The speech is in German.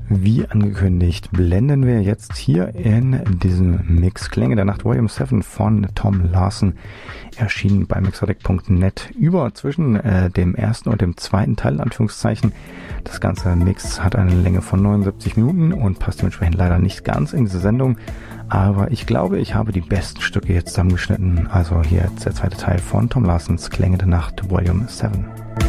Wie angekündigt, blenden wir jetzt hier in diesem Mix Klänge der Nacht Volume 7 von Tom Larsen, erschienen bei mixodec.net, über zwischen dem ersten und dem zweiten Teil, in Anführungszeichen. Das ganze Mix hat eine Länge von 79 Minuten und passt dementsprechend leider nicht ganz in diese Sendung. Aber ich glaube, ich habe die besten Stücke jetzt zusammengeschnitten. Also hier jetzt der zweite Teil von Tom Larsens Klänge der Nacht Volume 7.